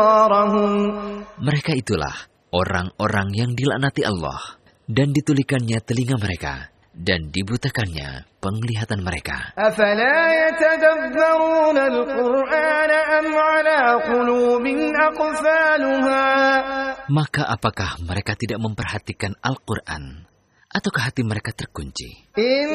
Mereka itulah orang-orang yang dilaknati Allah dan ditulikannya telinga mereka dan dibutakannya penglihatan mereka. Maka apakah mereka tidak memperhatikan Al-Quran, ataukah hati mereka terkunci?